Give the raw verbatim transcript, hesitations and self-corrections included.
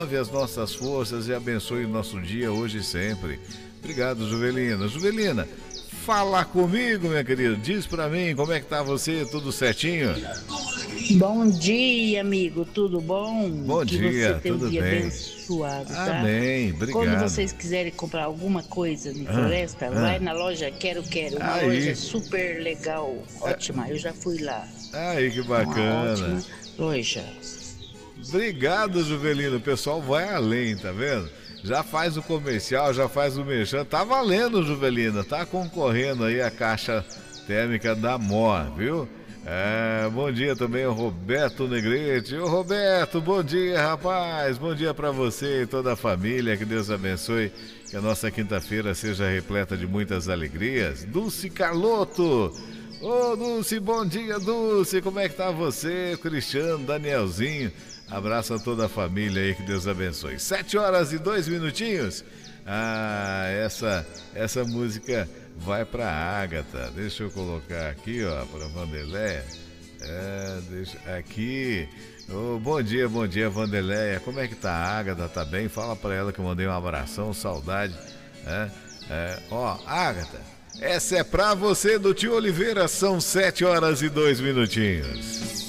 as nossas forças e abençoe o nosso dia hoje e sempre. Obrigado, Juvelina. Juvelina, fala comigo, minha querida. Diz pra mim como é que tá você, tudo certinho? Bom dia, amigo, tudo bom? Bom que dia, você tenha um tudo dia bem. abençoado, tá? Amém, obrigado. Quando vocês quiserem comprar alguma coisa em Ah, Floresta, ah. vai na loja Quero Quero, uma Aí. loja super legal, ótima, eu já fui lá. Aí, que Uma bacana. ótima loja. Obrigado, Juvelino. O pessoal vai além, tá vendo? Já faz o comercial, já faz o merchan. Tá valendo, Juvelina. Tá concorrendo aí a caixa térmica da M O R, viu? É, bom dia também ao Roberto Negrete. Ô Roberto, bom dia, rapaz. Bom dia pra você e toda a família. Que Deus abençoe. Que a nossa quinta-feira seja repleta de muitas alegrias. Dulce Carlotto. Ô Dulce, bom dia, Dulce. Como é que tá você? Cristiano, Danielzinho. Abraço a toda a família aí, que Deus abençoe. Sete horas e dois minutinhos. Ah, essa, essa música vai pra Ágata. Deixa eu colocar aqui, ó, pra Vandeléia. É, deixa aqui. Oh, bom dia, bom dia, Vandeléia. Como é que tá a Ágata? Tá bem? Fala pra ela que eu mandei um abração, saudade. É, é, ó, Ágata, essa é pra você do tio Oliveira. São sete horas e dois minutinhos.